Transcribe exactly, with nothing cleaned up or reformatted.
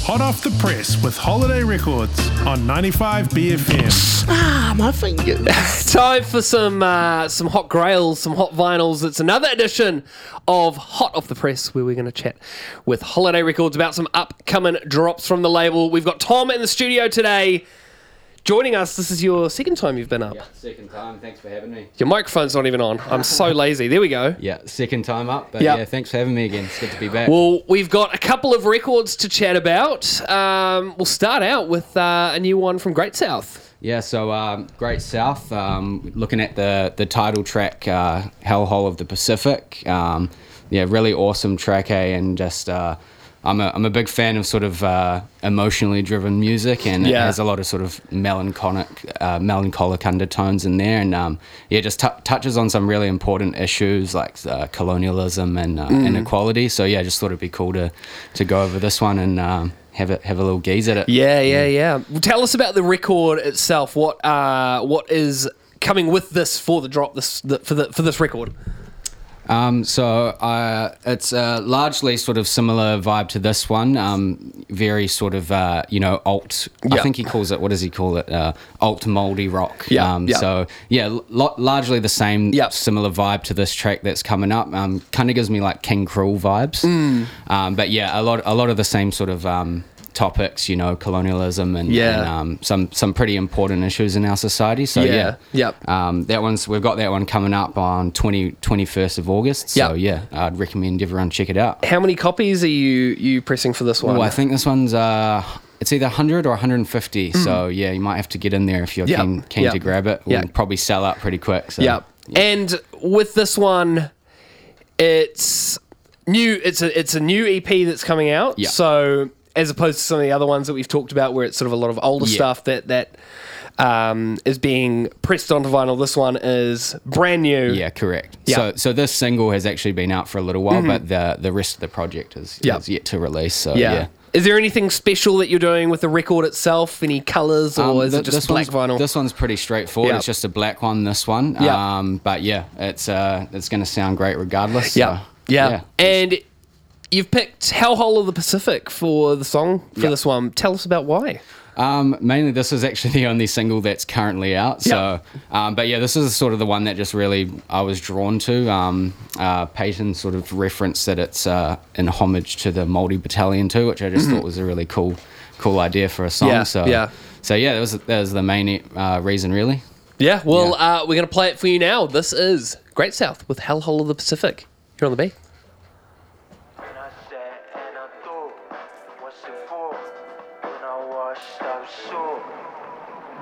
Hot Off the Press with Holiday Records on ninety-five B F M. Ah, my fingers. Time for some uh, some hot grails, some hot vinyls. It's another edition of Hot Off the Press, where we're going to chat with Holiday Records about some upcoming drops from the label. We've got Tom in the studio today joining us. This is your second time you've been up. Yeah, second time. Thanks for having me. Your microphone's not even on. I'm so lazy. There we go. Yeah, second time up. But Yep. yeah, thanks for having me again. It's good to be back. Well, we've got a couple of records to chat about. Um, we'll start out with uh, a new one from Great South. yeah, so um, Great South, um, looking at the, the title track, uh, Hellhole of the Pacific. Um, yeah, really awesome track, eh? And just... Uh, I'm a, I'm a big fan of sort of uh, emotionally driven music, and Yeah. it has a lot of sort of melancholic, uh, melancholic undertones in there, and um, yeah, just t- touches on some really important issues like uh, colonialism and uh, Mm. inequality. So yeah, just thought it'd be cool to, to go over this one and um, have a have a little gaze at it. Yeah, yeah, yeah. Well, tell us about the record itself. What uh, what is coming with this for the drop this the, for the for this record? Um, so uh, it's uh, largely sort of similar vibe to this one. Um, very sort of uh, you know alt. Yeah. I think he calls it. What does he call it? Uh, alt moldy rock. Yeah, Um, yeah. So yeah, lo- largely the same. Yeah. Similar vibe to this track that's coming up. Um, kind of gives me like King Cruel vibes. Mm. Um, but yeah, a lot a lot of the same sort of. Um, topics, you know, colonialism and, Yeah. and um, some some pretty important issues in our society. So Yeah, yeah, yep. Um, that one's we've got that one coming up on twenty, twenty-first of August. So Yep. yeah, I'd recommend everyone check it out. How many copies are you you pressing for this one? Oh, I think this one's uh, it's either one hundred or one hundred fifty. So yeah, you might have to get in there if you're Yep. keen, keen Yep. to grab it. We'll Yep. probably sell out pretty quick. So. Yeah. And with this one, it's new. It's a it's a new E P that's coming out. Yeah. So as opposed to some of the other ones that we've talked about, where it's sort of a lot of older Yeah. stuff that that um, is being pressed onto vinyl, this one is brand new. Yeah, correct. Yeah. So so this single has actually been out for a little while, but the the rest of the project is, Yeah. is yet to release. So Yeah. yeah. Is there anything special that you're doing with the record itself? Any colours, or Um, is th- it just this black one's, vinyl? This one's pretty straightforward. Yeah. It's just a black one. This one. Yeah. Um, but yeah, it's uh, it's going to sound great regardless. so, Yeah. yeah. yeah. And you've picked Hellhole of the Pacific for the song for Yeah. this one. Tell us about why. Um, mainly, this is actually the only single that's currently out. So, um, but yeah, this is sort of the one that just really I was drawn to. Um, uh, Peyton sort of referenced that it's uh, in homage to the Māori Battalion too, which I just thought was a really cool, cool idea for a song. Yeah, so, yeah. so yeah, that was that was the main uh, reason, really. Yeah, well, Yeah. Uh, we're going to play it for you now. This is Great South with Hellhole of the Pacific here on the beat. When I sat and I thought, what's it for? When I washed up so,